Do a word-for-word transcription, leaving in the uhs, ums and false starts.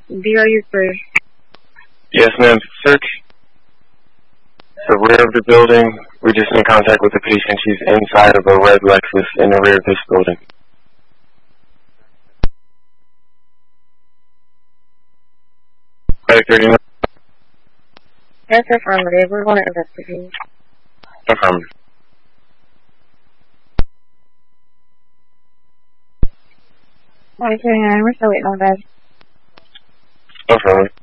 B R U three. Yes, ma'am. Search the rear of the building. We're just in contact with the patient. She's inside of a red Lexus in the rear of this building. five thirty-nine. That's affirmative. We're going to investigate. Affirmative. five thirty-nine. We're still waiting on that. Affirmative.